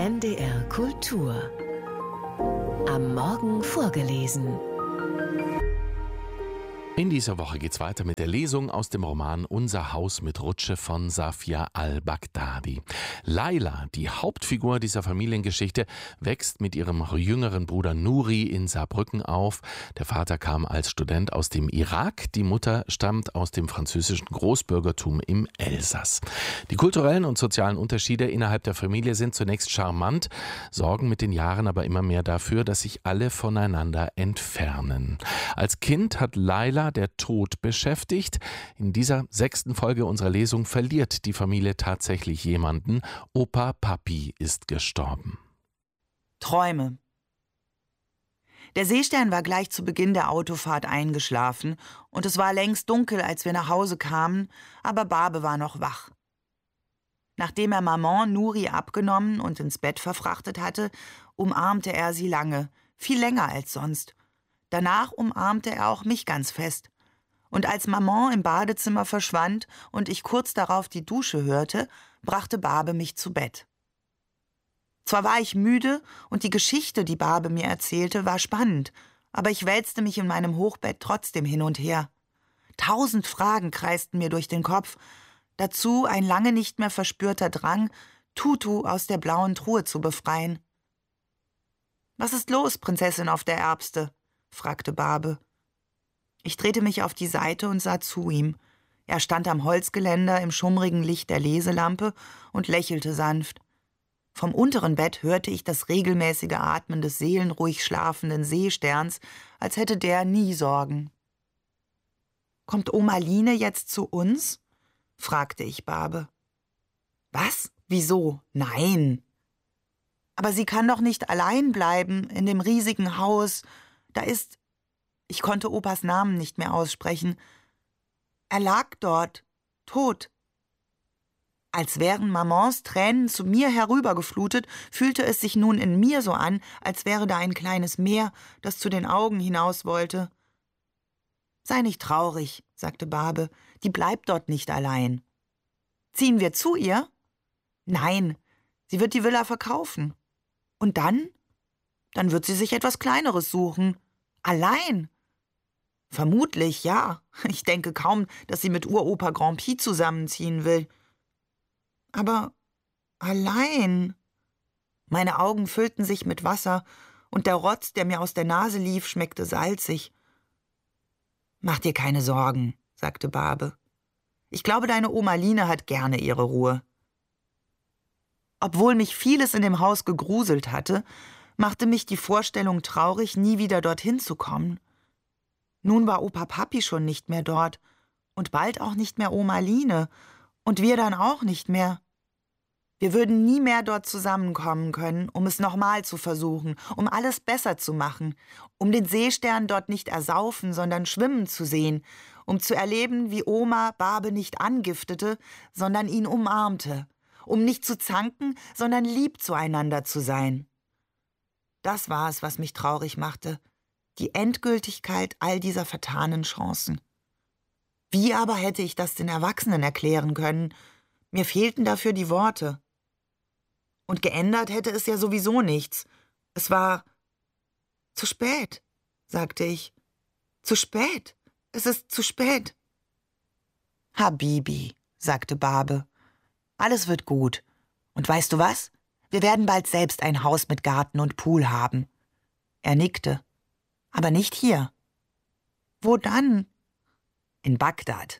NDR Kultur. Am Morgen vorgelesen. In dieser Woche geht's weiter mit der Lesung aus dem Roman Unser Haus mit Rutsche von Safia al-Baghdadi. Laila, die Hauptfigur dieser Familiengeschichte, wächst mit ihrem jüngeren Bruder Nuri in Saarbrücken auf. Der Vater kam als Student aus dem Irak, die Mutter stammt aus dem französischen Großbürgertum im Elsass. Die kulturellen und sozialen Unterschiede innerhalb der Familie sind zunächst charmant, sorgen mit den Jahren aber immer mehr dafür, dass sich alle voneinander entfernen. Als Kind hat Laila der Tod beschäftigt. In dieser 6. Folge unserer Lesung verliert die Familie tatsächlich jemanden. Opa Papi ist gestorben. Träume. Der Seestern war gleich zu Beginn der Autofahrt eingeschlafen und es war längst dunkel, als wir nach Hause kamen, aber Babe war noch wach. Nachdem er Maman Nuri abgenommen und ins Bett verfrachtet hatte, umarmte er sie lange, viel länger als sonst. Danach umarmte er auch mich ganz fest. Und als Maman im Badezimmer verschwand und ich kurz darauf die Dusche hörte, brachte Babe mich zu Bett. Zwar war ich müde und die Geschichte, die Babe mir erzählte, war spannend, aber ich wälzte mich in meinem Hochbett trotzdem hin und her. 1000 Fragen kreisten mir durch den Kopf, dazu ein lange nicht mehr verspürter Drang, Tutu aus der blauen Truhe zu befreien. »Was ist los, Prinzessin auf der Erbste?« fragte Babe. Ich drehte mich auf die Seite und sah zu ihm. Er stand am Holzgeländer im schummrigen Licht der Leselampe und lächelte sanft. Vom unteren Bett hörte ich das regelmäßige Atmen des seelenruhig schlafenden Seesterns, als hätte der nie Sorgen. »Kommt Oma Line jetzt zu uns?« fragte ich Babe. »Was? Wieso? Nein!« »Aber sie kann doch nicht allein bleiben in dem riesigen Haus. Da ist...« Ich konnte Opas Namen nicht mehr aussprechen. Er lag dort, tot. Als wären Mamans Tränen zu mir herübergeflutet, fühlte es sich nun in mir so an, als wäre da ein kleines Meer, das zu den Augen hinaus wollte. »Sei nicht traurig«, sagte Babe, »die bleibt dort nicht allein.« »Ziehen wir zu ihr?« »Nein, sie wird die Villa verkaufen.« »Und dann?« »Dann wird sie sich etwas Kleineres suchen.« »Allein?« »Vermutlich, ja. Ich denke kaum, dass sie mit Uropa Grand Pi zusammenziehen will.« »Aber allein?« Meine Augen füllten sich mit Wasser und der Rotz, der mir aus der Nase lief, schmeckte salzig. »Mach dir keine Sorgen«, sagte Babe. »Ich glaube, deine Oma Line hat gerne ihre Ruhe.« Obwohl mich vieles in dem Haus gegruselt hatte, machte mich die Vorstellung traurig, nie wieder dorthin zu kommen. Nun war Opa Papi schon nicht mehr dort und bald auch nicht mehr Oma Line und wir dann auch nicht mehr. Wir würden nie mehr dort zusammenkommen können, um es nochmal zu versuchen, um alles besser zu machen, um den Seestern dort nicht ersaufen, sondern schwimmen zu sehen, um zu erleben, wie Oma Babe nicht angiftete, sondern ihn umarmte, um nicht zu zanken, sondern lieb zueinander zu sein. Das war es, was mich traurig machte, die Endgültigkeit all dieser vertanen Chancen. Wie aber hätte ich das den Erwachsenen erklären können? Mir fehlten dafür die Worte. Und geändert hätte es ja sowieso nichts. Es war zu spät, sagte ich. Zu spät. Es ist zu spät. Habibi, sagte Babe. Alles wird gut. Und weißt du was? Wir werden bald selbst ein Haus mit Garten und Pool haben. Er nickte. Aber nicht hier. Wo dann? In Bagdad.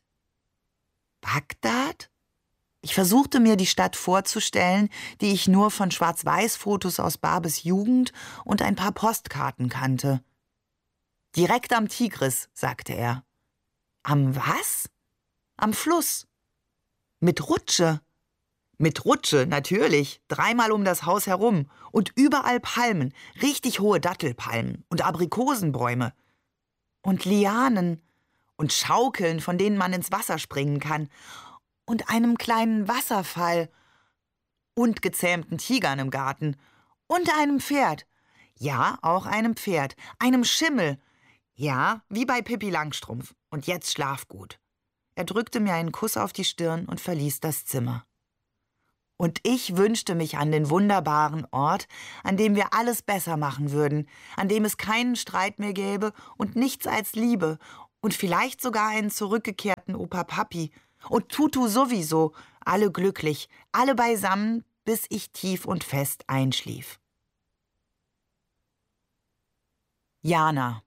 Bagdad? Ich versuchte mir die Stadt vorzustellen, die ich nur von Schwarz-Weiß-Fotos aus Babes Jugend und ein paar Postkarten kannte. Direkt am Tigris, sagte er. Am was? Am Fluss. Mit Rutsche. Mit Rutsche, natürlich, 3-mal um das Haus herum und überall Palmen, richtig hohe Dattelpalmen und Aprikosenbäume und Lianen und Schaukeln, von denen man ins Wasser springen kann und einem kleinen Wasserfall und gezähmten Tigern im Garten und einem Pferd. Ja, auch einem Pferd, einem Schimmel. Ja, wie bei Pippi Langstrumpf. Und jetzt schlaf gut. Er drückte mir einen Kuss auf die Stirn und verließ das Zimmer. Und ich wünschte mich an den wunderbaren Ort, an dem wir alles besser machen würden, an dem es keinen Streit mehr gäbe und nichts als Liebe und vielleicht sogar einen zurückgekehrten Opa Papi und Tutu sowieso, alle glücklich, alle beisammen, bis ich tief und fest einschlief. Jana.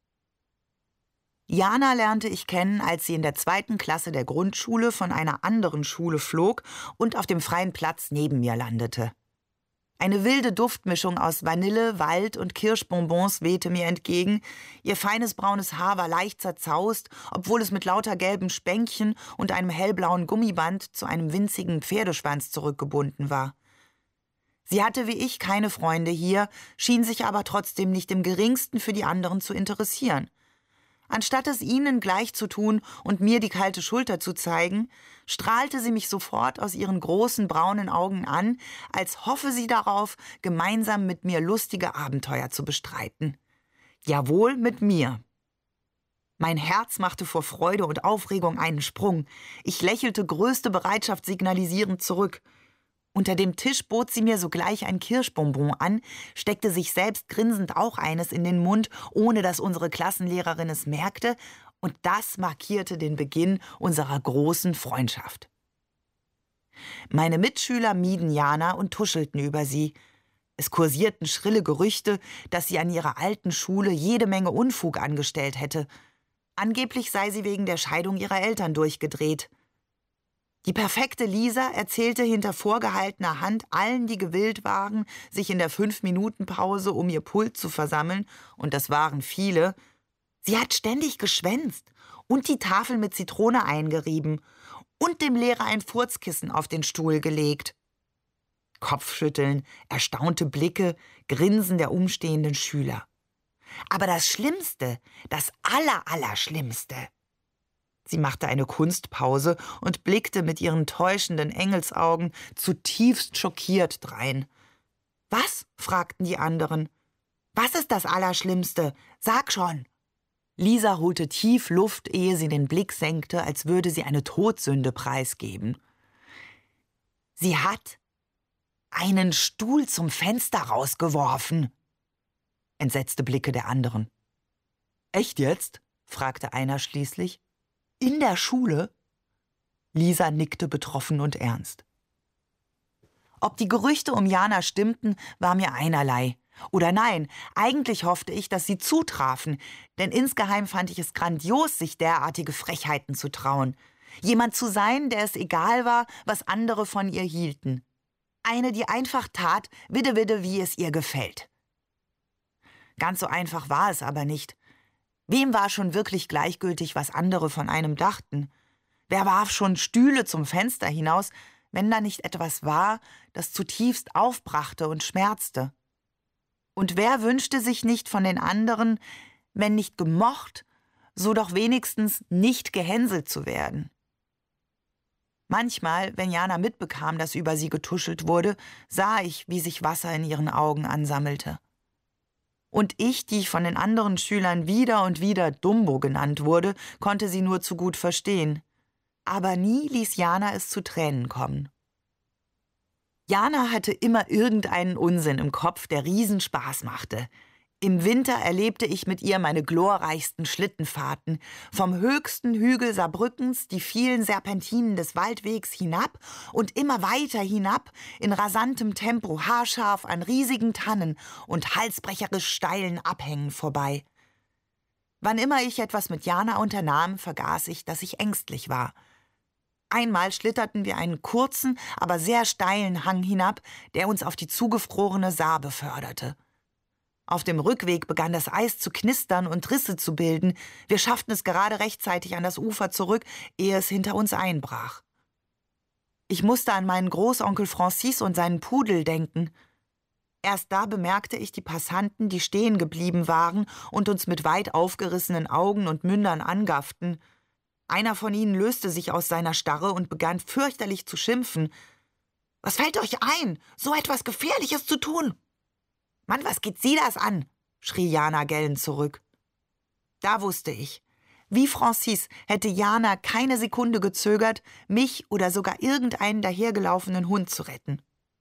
Jana lernte ich kennen, als sie in der 2. Klasse der Grundschule von einer anderen Schule flog und auf dem freien Platz neben mir landete. Eine wilde Duftmischung aus Vanille, Wald und Kirschbonbons wehte mir entgegen. Ihr feines braunes Haar war leicht zerzaust, obwohl es mit lauter gelben Spänkchen und einem hellblauen Gummiband zu einem winzigen Pferdeschwanz zurückgebunden war. Sie hatte wie ich keine Freunde hier, schien sich aber trotzdem nicht im geringsten für die anderen zu interessieren. Anstatt es ihnen gleich zu tun und mir die kalte Schulter zu zeigen, strahlte sie mich sofort aus ihren großen braunen Augen an, als hoffe sie darauf, gemeinsam mit mir lustige Abenteuer zu bestreiten. Jawohl, mit mir. Mein Herz machte vor Freude und Aufregung einen Sprung. Ich lächelte größte Bereitschaft signalisierend zurück. Unter dem Tisch bot sie mir sogleich ein Kirschbonbon an, steckte sich selbst grinsend auch eines in den Mund, ohne dass unsere Klassenlehrerin es merkte, und das markierte den Beginn unserer großen Freundschaft. Meine Mitschüler mieden Jana und tuschelten über sie. Es kursierten schrille Gerüchte, dass sie an ihrer alten Schule jede Menge Unfug angestellt hätte. Angeblich sei sie wegen der Scheidung ihrer Eltern durchgedreht. Die perfekte Lisa erzählte hinter vorgehaltener Hand allen, die gewillt waren, sich in der 5-Minuten-Pause um ihr Pult zu versammeln, und das waren viele. Sie hat ständig geschwänzt und die Tafel mit Zitrone eingerieben und dem Lehrer ein Furzkissen auf den Stuhl gelegt. Kopfschütteln, erstaunte Blicke, Grinsen der umstehenden Schüler. Aber das Schlimmste, das Allerschlimmste. Sie machte eine Kunstpause und blickte mit ihren täuschenden Engelsaugen zutiefst schockiert drein. »Was?« fragten die anderen. »Was ist das Allerschlimmste? Sag schon!« Lisa holte tief Luft, ehe sie den Blick senkte, als würde sie eine Todsünde preisgeben. »Sie hat einen Stuhl zum Fenster rausgeworfen«, entsetzte Blicke der anderen. »Echt jetzt?« fragte einer schließlich. »In der Schule?« Lisa nickte betroffen und ernst. Ob die Gerüchte um Jana stimmten, war mir einerlei. Oder nein, eigentlich hoffte ich, dass sie zutrafen, denn insgeheim fand ich es grandios, sich derartige Frechheiten zu trauen. Jemand zu sein, der es egal war, was andere von ihr hielten. Eine, die einfach tat, widde, wie es ihr gefällt. Ganz so einfach war es aber nicht. Wem war schon wirklich gleichgültig, was andere von einem dachten? Wer warf schon Stühle zum Fenster hinaus, wenn da nicht etwas war, das zutiefst aufbrachte und schmerzte? Und wer wünschte sich nicht von den anderen, wenn nicht gemocht, so doch wenigstens nicht gehänselt zu werden? Manchmal, wenn Jana mitbekam, dass über sie getuschelt wurde, sah ich, wie sich Wasser in ihren Augen ansammelte. Und ich, die von den anderen Schülern wieder und wieder Dumbo genannt wurde, konnte sie nur zu gut verstehen. Aber nie ließ Jana es zu Tränen kommen. Jana hatte immer irgendeinen Unsinn im Kopf, der Riesenspaß machte. Im Winter erlebte ich mit ihr meine glorreichsten Schlittenfahrten, vom höchsten Hügel Saarbrückens die vielen Serpentinen des Waldwegs hinab und immer weiter hinab in rasantem Tempo, haarscharf an riesigen Tannen und halsbrecherisch steilen Abhängen vorbei. Wann immer ich etwas mit Jana unternahm, vergaß ich, dass ich ängstlich war. Einmal schlitterten wir einen kurzen, aber sehr steilen Hang hinab, der uns auf die zugefrorene Saar beförderte. Auf dem Rückweg begann das Eis zu knistern und Risse zu bilden. Wir schafften es gerade rechtzeitig an das Ufer zurück, ehe es hinter uns einbrach. Ich musste an meinen Großonkel Francis und seinen Pudel denken. Erst da bemerkte ich die Passanten, die stehen geblieben waren und uns mit weit aufgerissenen Augen und Mündern angafften. Einer von ihnen löste sich aus seiner Starre und begann fürchterlich zu schimpfen. »Was fällt euch ein, so etwas Gefährliches zu tun?« »Mann, was geht Sie das an?« schrie Jana gellend zurück. Da wusste ich, Wie Francis hätte Jana keine Sekunde gezögert, mich oder sogar irgendeinen dahergelaufenen Hund zu retten.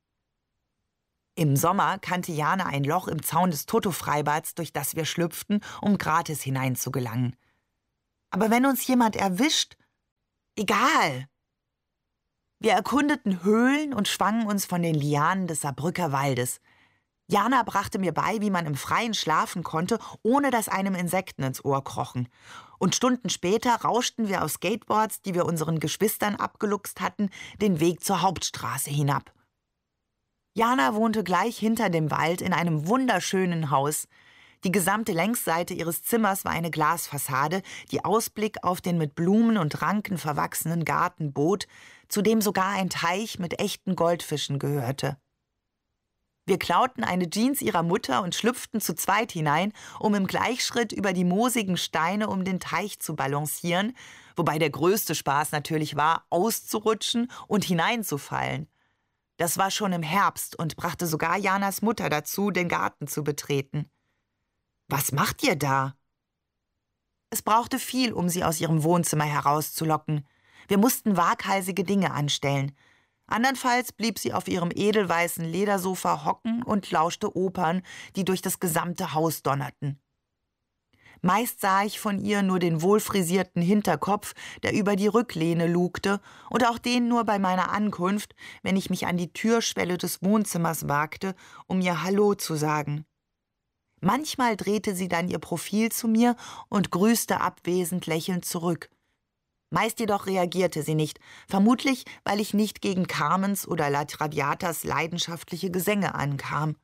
Im Sommer kannte Jana ein Loch im Zaun des Toto-Freibads, durch das wir schlüpften, um gratis hineinzugelangen. Aber wenn uns jemand erwischt, egal. Wir erkundeten Höhlen und schwangen uns von den Lianen des Saarbrücker Waldes. Jana brachte mir bei, wie man im Freien schlafen konnte, ohne dass einem Insekten ins Ohr krochen. Und Stunden später rauschten wir auf Skateboards, die wir unseren Geschwistern abgeluchst hatten, den Weg zur Hauptstraße hinab. Jana wohnte gleich hinter dem Wald in einem wunderschönen Haus. Die gesamte Längsseite ihres Zimmers war eine Glasfassade, die Ausblick auf den mit Blumen und Ranken verwachsenen Garten bot, zu dem sogar ein Teich mit echten Goldfischen gehörte. Wir klauten eine Jeans ihrer Mutter und schlüpften zu zweit hinein, um im Gleichschritt über die moosigen Steine um den Teich zu balancieren, wobei der größte Spaß natürlich war, auszurutschen und hineinzufallen. Das war schon im Herbst und brachte sogar Janas Mutter dazu, den Garten zu betreten. »Was macht ihr da?« Es brauchte viel, um sie aus ihrem Wohnzimmer herauszulocken. Wir mussten waghalsige Dinge anstellen. Andernfalls blieb sie auf ihrem edelweißen Ledersofa hocken und lauschte Opern, die durch das gesamte Haus donnerten. Meist sah ich von ihr nur den wohlfrisierten Hinterkopf, der über die Rücklehne lugte, und auch den nur bei meiner Ankunft, wenn ich mich an die Türschwelle des Wohnzimmers wagte, um ihr Hallo zu sagen. Manchmal drehte sie dann ihr Profil zu mir und grüßte abwesend lächelnd zurück. Meist jedoch reagierte sie nicht, vermutlich, weil ich nicht gegen Carmens oder La Traviatas leidenschaftliche Gesänge ankam.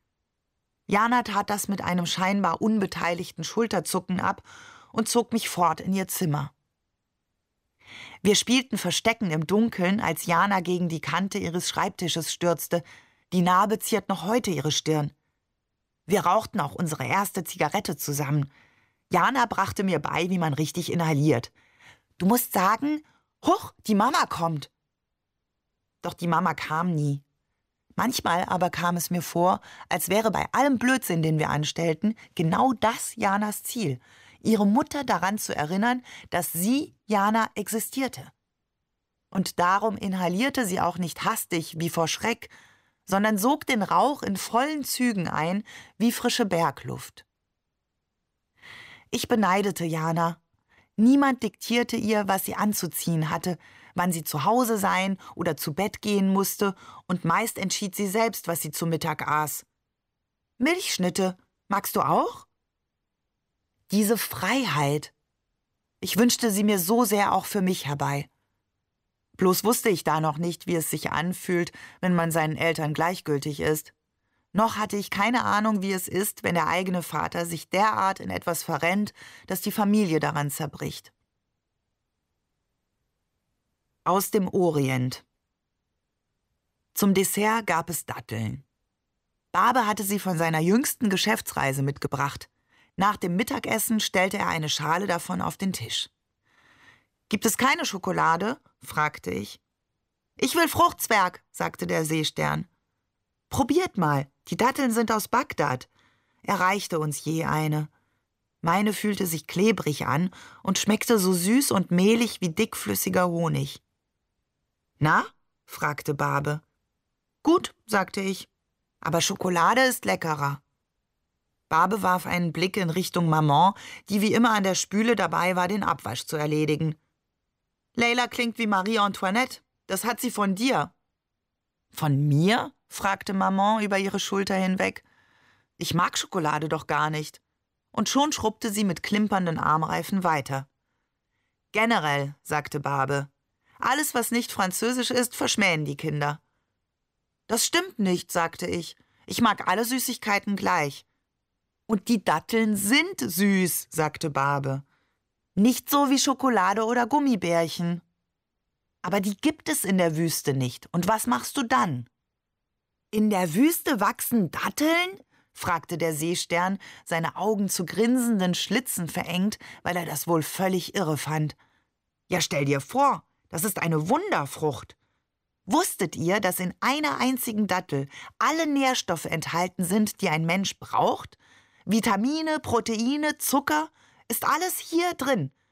Jana tat das mit einem scheinbar unbeteiligten Schulterzucken ab und zog mich fort in ihr Zimmer. Wir spielten Verstecken im Dunkeln, als Jana gegen die Kante ihres Schreibtisches stürzte. Die Narbe ziert noch heute ihre Stirn. Wir rauchten auch unsere erste Zigarette zusammen. Jana brachte mir bei, wie man richtig inhaliert. »Du musst sagen, huch, die Mama kommt.« Doch die Mama kam nie. Manchmal aber kam es mir vor, als wäre bei allem Blödsinn, den wir anstellten, genau das Janas Ziel, ihre Mutter daran zu erinnern, dass sie, Jana, existierte. Und darum inhalierte sie auch nicht hastig wie vor Schreck, sondern sog den Rauch in vollen Zügen ein, wie frische Bergluft. Ich beneidete Jana. Niemand diktierte ihr, was sie anzuziehen hatte, wann sie zu Hause sein oder zu Bett gehen musste, und meist entschied sie selbst, was sie zu Mittag aß. »Milchschnitte, magst du auch?« Diese Freiheit. Ich wünschte sie mir so sehr auch für mich herbei. Bloß wusste ich da noch nicht, wie es sich anfühlt, wenn man seinen Eltern gleichgültig ist. Noch hatte ich keine Ahnung, wie es ist, wenn der eigene Vater sich derart in etwas verrennt, dass die Familie daran zerbricht. Aus dem Orient. Zum Dessert gab es Datteln. Barbe hatte sie von seiner jüngsten Geschäftsreise mitgebracht. Nach dem Mittagessen stellte er eine Schale davon auf den Tisch. »Gibt es keine Schokolade?« fragte ich. »Ich will Fruchtzwerg«, sagte der Seestern. »Probiert mal, die Datteln sind aus Bagdad.« Er reichte uns je eine. Meine fühlte sich klebrig an und schmeckte so süß und mehlig wie dickflüssiger Honig. »Na?« fragte Barbe. »Gut«, sagte ich, »aber Schokolade ist leckerer.« Barbe warf einen Blick in Richtung Maman, die wie immer an der Spüle dabei war, den Abwasch zu erledigen. »Leila klingt wie Marie Antoinette. Das hat sie von dir.« »Von mir?« fragte Maman über ihre Schulter hinweg. »Ich mag Schokolade doch gar nicht.« Und schon schrubbte sie mit klimpernden Armreifen weiter. »Generell«, sagte Barbe, »alles, was nicht französisch ist, verschmähen die Kinder.« »Das stimmt nicht«, sagte ich. »Ich mag alle Süßigkeiten gleich.« »Und die Datteln sind süß«, sagte Barbe. »Nicht so wie Schokolade oder Gummibärchen.« »Aber die gibt es in der Wüste nicht. Und was machst du dann?« »In der Wüste wachsen Datteln?« fragte der Seestern, seine Augen zu grinsenden Schlitzen verengt, weil er das wohl völlig irre fand. »Ja, stell dir vor, das ist eine Wunderfrucht. Wusstet ihr, dass in einer einzigen Dattel alle Nährstoffe enthalten sind, die ein Mensch braucht? Vitamine, Proteine, Zucker, ist alles hier drin.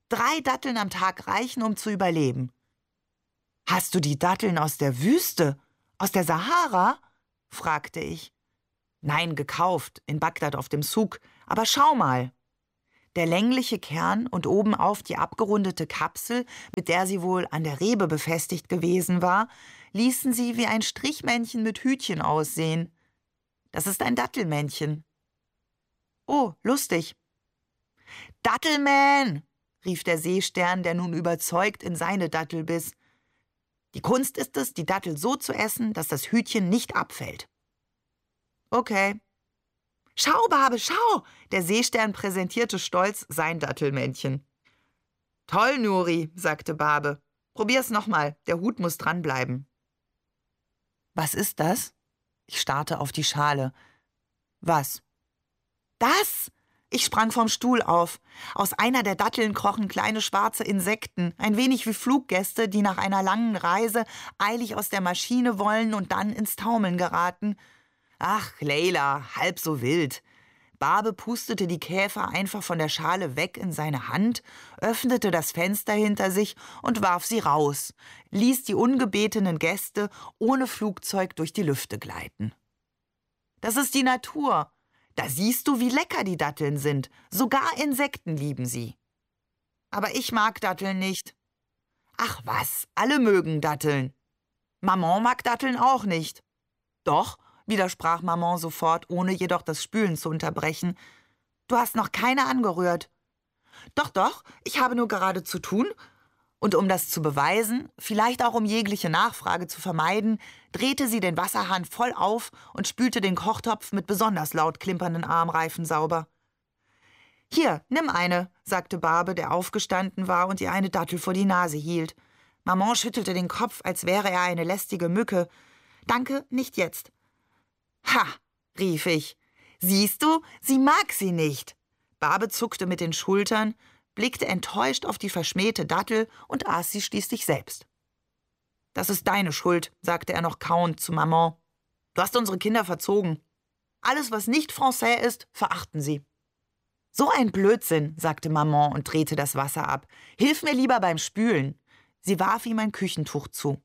3 Datteln am Tag reichen, um zu überleben. »Hast du die Datteln aus der Wüste, aus der Sahara?« fragte ich. »Nein, gekauft, in Bagdad auf dem Souk. Aber schau mal.« Der längliche Kern und obenauf die abgerundete Kapsel, mit der sie wohl an der Rebe befestigt gewesen war, ließen sie wie ein Strichmännchen mit Hütchen aussehen. Das ist ein Dattelmännchen. »Oh, lustig.« »Dattelman«, rief der Seestern, der nun überzeugt in seine Dattel biss. »Die Kunst ist es, die Dattel so zu essen, dass das Hütchen nicht abfällt.« »Okay.« »Schau, Barbe, schau!« Der Seestern präsentierte stolz sein Dattelmännchen. »Toll, Nuri«, sagte Barbe. »Probier's nochmal, der Hut muss dranbleiben.« »Was ist das?« Ich starrte auf die Schale. »Was?« »Das!« Ich sprang vom Stuhl auf. Aus einer der Datteln krochen kleine schwarze Insekten, ein wenig wie Fluggäste, die nach einer langen Reise eilig aus der Maschine wollen und dann ins Taumeln geraten. Ach, Leila, halb so wild. Barbe pustete die Käfer einfach von der Schale weg in seine Hand, öffnete das Fenster hinter sich und warf sie raus, ließ die ungebetenen Gäste ohne Flugzeug durch die Lüfte gleiten. Das ist die Natur. Da siehst du, wie lecker die Datteln sind. Sogar Insekten lieben sie. Aber ich mag Datteln nicht. Ach was, alle mögen Datteln. Maman mag Datteln auch nicht. Doch, widersprach Maman sofort, ohne jedoch das Spülen zu unterbrechen. Du hast noch keine angerührt. Doch, doch, ich habe nur gerade zu tun. Und um das zu beweisen, vielleicht auch um jegliche Nachfrage zu vermeiden, drehte sie den Wasserhahn voll auf und spülte den Kochtopf mit besonders laut klimpernden Armreifen sauber. »Hier, nimm eine«, sagte Barbe, der aufgestanden war und ihr eine Dattel vor die Nase hielt. Maman schüttelte den Kopf, als wäre er eine lästige Mücke. »Danke, nicht jetzt.« »Ha«, rief ich. »Siehst du, sie mag sie nicht.« Barbe zuckte mit den Schultern, blickte enttäuscht auf die verschmähte Dattel und aß sie schließlich selbst. »Das ist deine Schuld«, sagte er noch kauend zu Maman. »Du hast unsere Kinder verzogen. Alles, was nicht Français ist, verachten sie.« »So ein Blödsinn«, sagte Maman und drehte das Wasser ab. »Hilf mir lieber beim Spülen.« Sie warf ihm ein Küchentuch zu.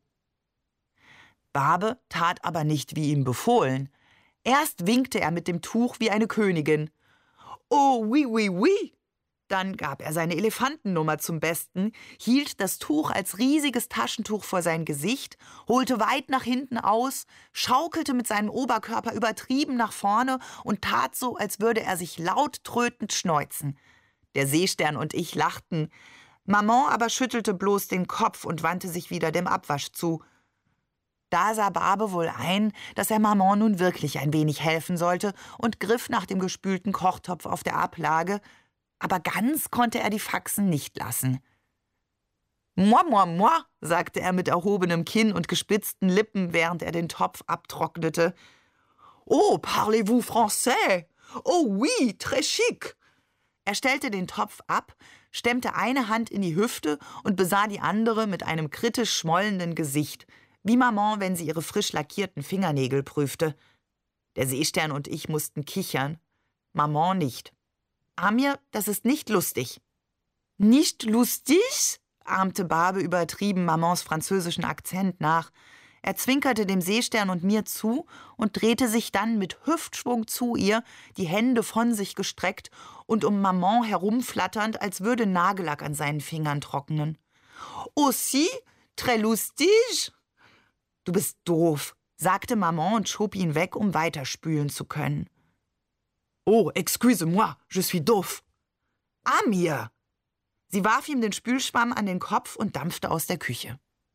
Barbe tat aber nicht, wie ihm befohlen. Erst winkte er mit dem Tuch wie eine Königin. »Oh, oui, oui, oui!« Dann gab er seine Elefantennummer zum Besten, hielt das Tuch als riesiges Taschentuch vor sein Gesicht, holte weit nach hinten aus, schaukelte mit seinem Oberkörper übertrieben nach vorne und tat so, als würde er sich laut trötend schneuzen. Der Seestern und ich lachten. Maman aber schüttelte bloß den Kopf und wandte sich wieder dem Abwasch zu. Da sah Barbe wohl ein, dass er Maman nun wirklich ein wenig helfen sollte und griff nach dem gespülten Kochtopf auf der Ablage, aber ganz konnte er die Faxen nicht lassen. »Moi, moi, moi«, sagte er mit erhobenem Kinn und gespitzten Lippen, während er den Topf abtrocknete. »Oh, parlez-vous français? Oh oui, très chic!« Er stellte den Topf ab, stemmte eine Hand in die Hüfte und besah die andere mit einem kritisch schmollenden Gesicht, wie Maman, wenn sie ihre frisch lackierten Fingernägel prüfte. Der Seestern und ich mussten kichern, Maman nicht. »Amir, das ist nicht lustig.« »Nicht lustig?«, ahmte Barbe übertrieben Mamans französischen Akzent nach. Er zwinkerte dem Seestern und mir zu und drehte sich dann mit Hüftschwung zu ihr, die Hände von sich gestreckt und um Maman herumflatternd, als würde Nagellack an seinen Fingern trocknen. »Aussi, très lustig?« »Du bist doof«, sagte Maman und schob ihn weg, um weiterspülen zu können. »Oh, excuse-moi, je suis doof.« »Amir!« Sie warf ihm den Spülschwamm an den Kopf und dampfte aus der Küche.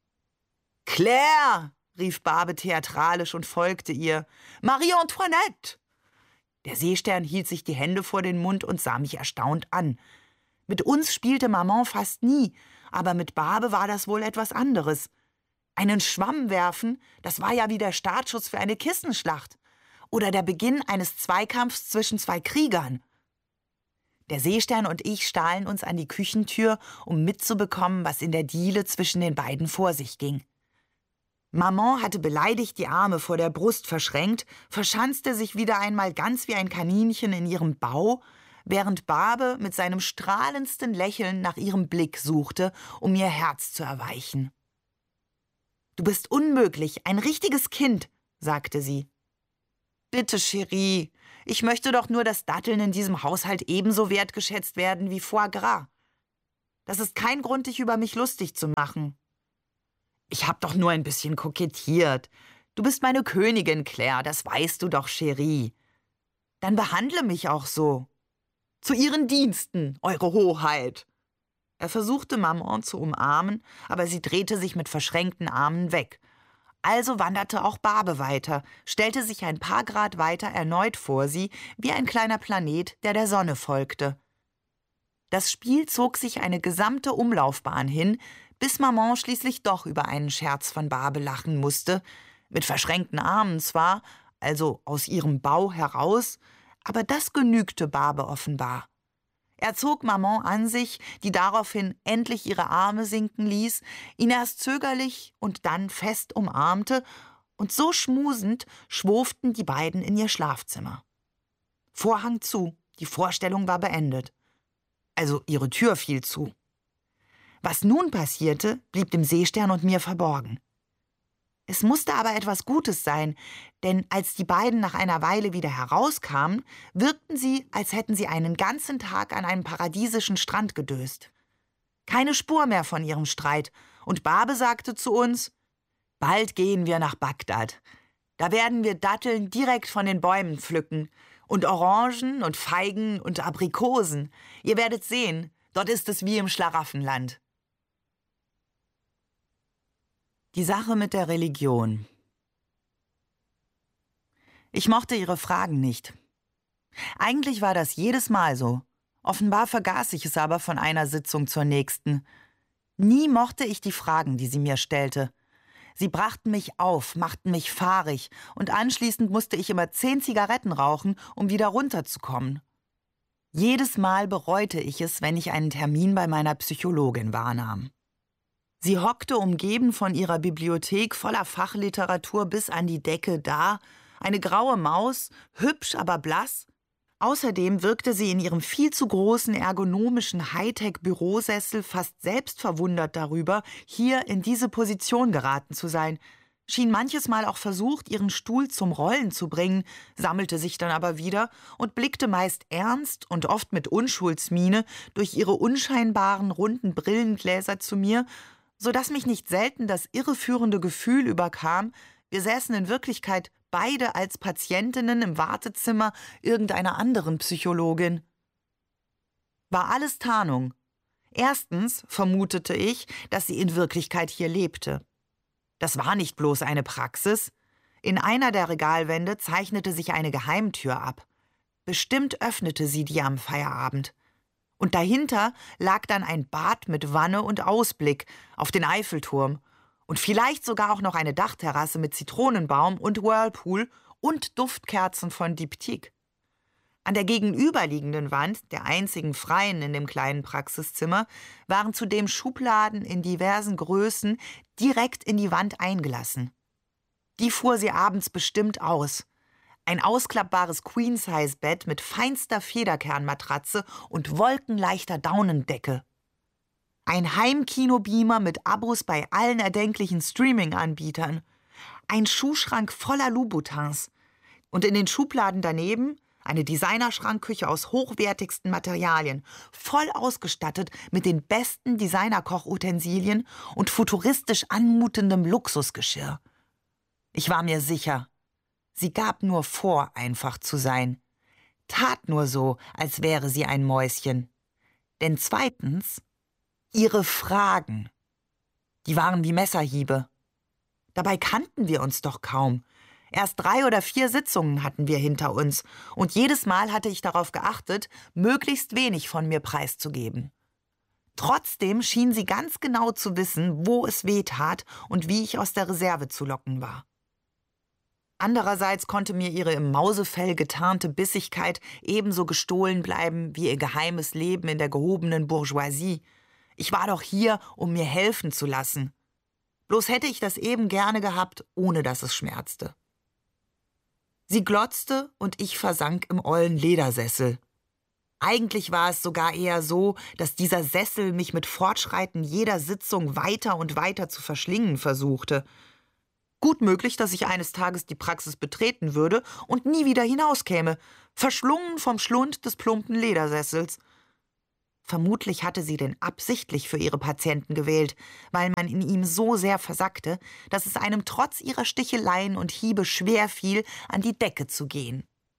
»Claire«, rief Barbe theatralisch und folgte ihr. »Marie-Antoinette!« Der Seestern hielt sich die Hände vor den Mund und sah mich erstaunt an. Mit uns spielte Maman fast nie, aber mit Barbe war das wohl etwas anderes. Einen Schwamm werfen, das war ja wie der Startschuss für eine Kissenschlacht. Oder der Beginn eines Zweikampfs zwischen 2 Kriegern. Der Seestern und ich stahlen uns an die Küchentür, um mitzubekommen, was in der Diele zwischen den beiden vor sich ging. Maman hatte beleidigt die Arme vor der Brust verschränkt, verschanzte sich wieder einmal ganz wie ein Kaninchen in ihrem Bau, während Barbe mit seinem strahlendsten Lächeln nach ihrem Blick suchte, um ihr Herz zu erweichen. »Du bist unmöglich, ein richtiges Kind«, sagte sie. »Bitte, Chérie, ich möchte doch nur, dass Datteln in diesem Haushalt ebenso wertgeschätzt werden wie Foie Gras. Das ist kein Grund, dich über mich lustig zu machen.« »Ich hab doch nur ein bisschen kokettiert. Du bist meine Königin, Claire, das weißt du doch, Chérie. Dann behandle mich auch so. Zu Ihren Diensten, Eure Hoheit.« Er versuchte, Maman zu umarmen, aber sie drehte sich mit verschränkten Armen weg. Also wanderte auch Barbe weiter, stellte sich ein paar Grad weiter erneut vor sie, wie ein kleiner Planet, der der Sonne folgte. Das Spiel zog sich eine gesamte Umlaufbahn hin, bis Maman schließlich doch über einen Scherz von Barbe lachen musste, mit verschränkten Armen zwar, also aus ihrem Bau heraus, aber das genügte Barbe offenbar. Er zog Maman an sich, die daraufhin endlich ihre Arme sinken ließ, ihn erst zögerlich und dann fest umarmte, und so schmusend schwurften die beiden in ihr Schlafzimmer. Vorhang zu, die Vorstellung war beendet. Also ihre Tür fiel zu. Was nun passierte, blieb dem Seestern und mir verborgen. Es musste aber etwas Gutes sein, denn als die beiden nach einer Weile wieder herauskamen, wirkten sie, als hätten sie einen ganzen Tag an einem paradiesischen Strand gedöst. Keine Spur mehr von ihrem Streit, und Barbe sagte zu uns: »Bald gehen wir nach Bagdad. Da werden wir Datteln direkt von den Bäumen pflücken und Orangen und Feigen und Aprikosen. Ihr werdet sehen, dort ist es wie im Schlaraffenland.« Die Sache mit der Religion. Ich mochte ihre Fragen nicht. Eigentlich war das jedes Mal so. Offenbar vergaß ich es aber von einer Sitzung zur nächsten. Nie mochte ich die Fragen, die sie mir stellte. Sie brachten mich auf, machten mich fahrig, und anschließend musste ich immer 10 Zigaretten rauchen, um wieder runterzukommen. Jedes Mal bereute ich es, wenn ich einen Termin bei meiner Psychologin wahrnahm. Sie hockte umgeben von ihrer Bibliothek voller Fachliteratur bis an die Decke da, eine graue Maus, hübsch, aber blass. Außerdem wirkte sie in ihrem viel zu großen ergonomischen Hightech-Bürosessel fast selbst verwundert darüber, hier in diese Position geraten zu sein, schien manches Mal auch versucht, ihren Stuhl zum Rollen zu bringen, sammelte sich dann aber wieder und blickte meist ernst und oft mit Unschuldsmiene durch ihre unscheinbaren, runden Brillengläser zu mir, so dass mich nicht selten das irreführende Gefühl überkam, wir säßen in Wirklichkeit beide als Patientinnen im Wartezimmer irgendeiner anderen Psychologin. War alles Tarnung. Erstens vermutete ich, dass sie in Wirklichkeit hier lebte. Das war nicht bloß eine Praxis. In einer der Regalwände zeichnete sich eine Geheimtür ab. Bestimmt öffnete sie die am Feierabend. Und dahinter lag dann ein Bad mit Wanne und Ausblick auf den Eiffelturm und vielleicht sogar auch noch eine Dachterrasse mit Zitronenbaum und Whirlpool und Duftkerzen von Diptyque. An der gegenüberliegenden Wand, der einzigen freien in dem kleinen Praxiszimmer, waren zudem Schubladen in diversen Größen direkt in die Wand eingelassen. Die fuhr sie abends bestimmt aus. Ein ausklappbares Queen-Size-Bett mit feinster Federkernmatratze und wolkenleichter Daunendecke. Ein Heimkinobeamer mit Abos bei allen erdenklichen Streaming-Anbietern. Ein Schuhschrank voller Louboutins. Und in den Schubladen daneben eine Designerschrankküche aus hochwertigsten Materialien, voll ausgestattet mit den besten Designerkochutensilien und futuristisch anmutendem Luxusgeschirr. Ich war mir sicher, sie gab nur vor, einfach zu sein. Tat nur so, als wäre sie ein Mäuschen. Denn zweitens, ihre Fragen, die waren wie Messerhiebe. Dabei kannten wir uns doch kaum. Erst 3 oder 4 Sitzungen hatten wir hinter uns, und jedes Mal hatte ich darauf geachtet, möglichst wenig von mir preiszugeben. Trotzdem schien sie ganz genau zu wissen, wo es weh tat und wie ich aus der Reserve zu locken war. Andererseits konnte mir ihre im Mausefell getarnte Bissigkeit ebenso gestohlen bleiben wie ihr geheimes Leben in der gehobenen Bourgeoisie. Ich war doch hier, um mir helfen zu lassen. Bloß hätte ich das eben gerne gehabt, ohne dass es schmerzte. Sie glotzte und ich versank im ollen Ledersessel. Eigentlich war es sogar eher so, dass dieser Sessel mich mit Fortschreiten jeder Sitzung weiter und weiter zu verschlingen versuchte. Gut möglich, dass ich eines Tages die Praxis betreten würde und nie wieder hinauskäme, verschlungen vom Schlund des plumpen Ledersessels. Vermutlich hatte sie den absichtlich für ihre Patienten gewählt, weil man in ihm so sehr versackte, dass es einem trotz ihrer Sticheleien und Hiebe schwer fiel, an die Decke zu gehen.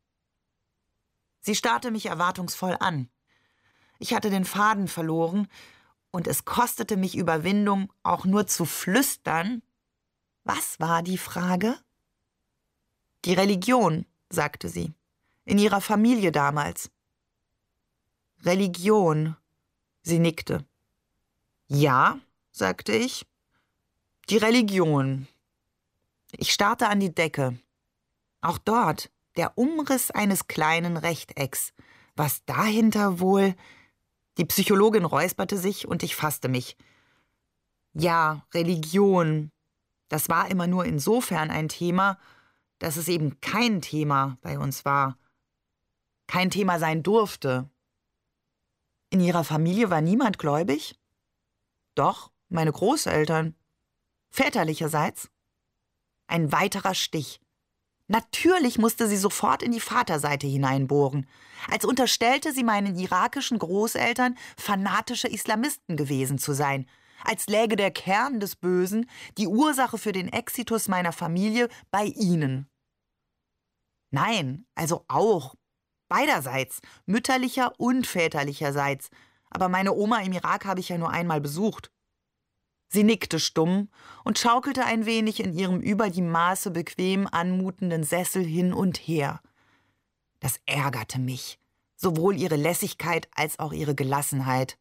Sie starrte mich erwartungsvoll an. Ich hatte den Faden verloren, und es kostete mich Überwindung, auch nur zu flüstern. Was war die Frage? Die Religion, sagte sie, in ihrer Familie damals. Religion. Sie nickte. Ja, sagte ich. Die Religion. Ich starrte an die Decke. Auch dort der Umriss eines kleinen Rechtecks. Was dahinter wohl? Die Psychologin räusperte sich und ich fasste mich. Ja, Religion. Das war immer nur insofern ein Thema, dass es eben kein Thema bei uns war. Kein Thema sein durfte. In ihrer Familie war niemand gläubig? Doch, meine Großeltern. Väterlicherseits. Ein weiterer Stich. Natürlich musste sie sofort in die Vaterseite hineinbohren, als unterstellte sie meinen irakischen Großeltern fanatische Islamisten gewesen zu sein, als läge der Kern des Bösen, die Ursache für den Exitus meiner Familie, bei ihnen. Nein, also auch. Beiderseits, mütterlicher und väterlicherseits. Aber meine Oma im Irak habe ich ja nur einmal besucht. Sie nickte stumm und schaukelte ein wenig in ihrem über die Maße bequem anmutenden Sessel hin und her. Das ärgerte mich, sowohl ihre Lässigkeit als auch ihre Gelassenheit.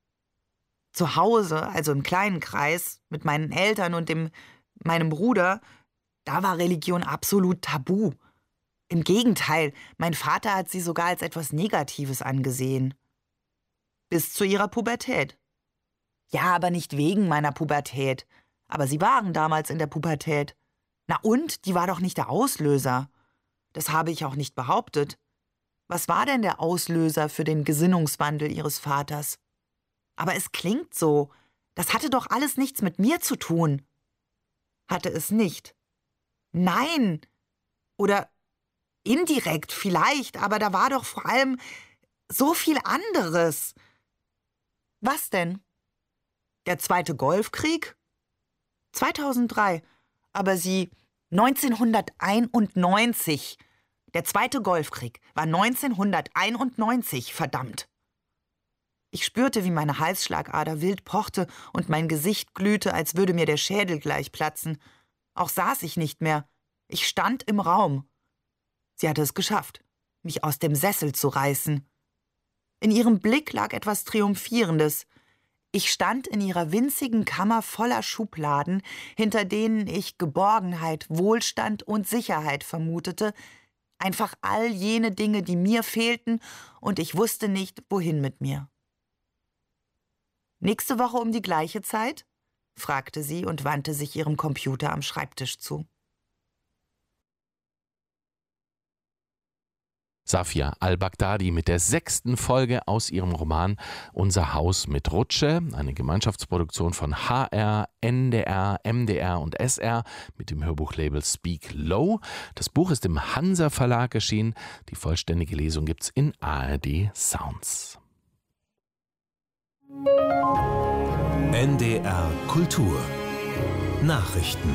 Zu Hause, also im kleinen Kreis, mit meinen Eltern und meinem Bruder, da war Religion absolut tabu. Im Gegenteil, mein Vater hat sie sogar als etwas Negatives angesehen. Bis zu ihrer Pubertät. Ja, aber nicht wegen meiner Pubertät. Aber sie waren damals in der Pubertät. Na und? Die war doch nicht der Auslöser. Das habe ich auch nicht behauptet. Was war denn der Auslöser für den Gesinnungswandel ihres Vaters? Aber es klingt so. Das hatte doch alles nichts mit mir zu tun. Hatte es nicht. Nein. Oder indirekt vielleicht, aber da war doch vor allem so viel anderes. Was denn? Der Zweite Golfkrieg? 2003. Aber 1991. Der Zweite Golfkrieg war 1991, verdammt. Ich spürte, wie meine Halsschlagader wild pochte und mein Gesicht glühte, als würde mir der Schädel gleich platzen. Auch saß ich nicht mehr. Ich stand im Raum. Sie hatte es geschafft, mich aus dem Sessel zu reißen. In ihrem Blick lag etwas Triumphierendes. Ich stand in ihrer winzigen Kammer voller Schubladen, hinter denen ich Geborgenheit, Wohlstand und Sicherheit vermutete, einfach all jene Dinge, die mir fehlten, und ich wusste nicht, wohin mit mir. »Nächste Woche um die gleiche Zeit?« fragte sie und wandte sich ihrem Computer am Schreibtisch zu. Safia Al-Baghdadi mit der 6. Folge aus ihrem Roman Unser Haus mit Rutsche, eine Gemeinschaftsproduktion von HR, NDR, MDR und SR mit dem Hörbuchlabel Speak Low. Das Buch ist im Hansa Verlag erschienen. Die vollständige Lesung gibt's in ARD Sounds. NDR Kultur Nachrichten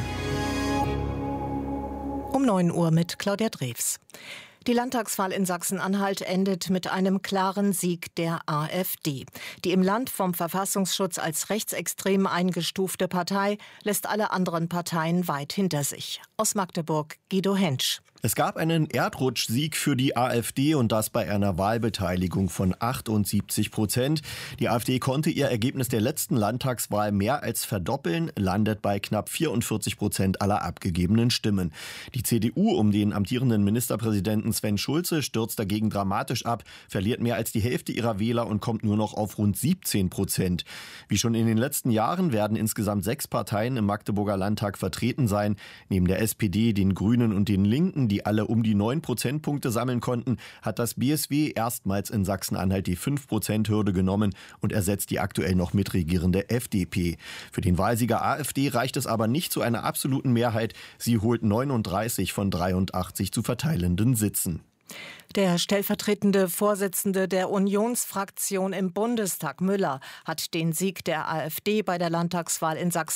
Um 9 Uhr mit Claudia Drews. Die Landtagswahl in Sachsen-Anhalt endet mit einem klaren Sieg der AfD. Die im Land vom Verfassungsschutz als rechtsextrem eingestufte Partei lässt alle anderen Parteien weit hinter sich. Aus Magdeburg Guido Hentsch. Es gab einen Erdrutschsieg für die AfD und das bei einer Wahlbeteiligung von 78%. Die AfD konnte ihr Ergebnis der letzten Landtagswahl mehr als verdoppeln, landet bei knapp 44% aller abgegebenen Stimmen. Die CDU um den amtierenden Ministerpräsidenten Sven Schulze stürzt dagegen dramatisch ab, verliert mehr als die Hälfte ihrer Wähler und kommt nur noch auf rund 17%. Wie schon in den letzten Jahren werden insgesamt 6 Parteien im Magdeburger Landtag vertreten sein. Neben der SPD, den Grünen und den Linken Parteien, die alle um die 9 Prozentpunkte sammeln konnten, hat das BSW erstmals in Sachsen-Anhalt die 5%-Hürde genommen und ersetzt die aktuell noch mitregierende FDP. Für den Wahlsieger AfD reicht es aber nicht zu einer absoluten Mehrheit. Sie holt 39 von 83 zu verteilenden Sitzen. Der stellvertretende Vorsitzende der Unionsfraktion im Bundestag, Müller, hat den Sieg der AfD bei der Landtagswahl in Sachsen